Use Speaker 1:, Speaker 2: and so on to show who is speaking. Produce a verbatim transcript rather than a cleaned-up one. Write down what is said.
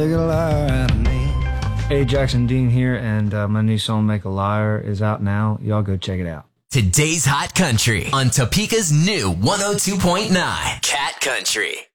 Speaker 1: Hey, Jackson Dean here, and uh, my new song, Make a Liar, is out now. Y'all go check it out.
Speaker 2: Today's Hot Country on Topeka's new one oh two point nine Cat Country.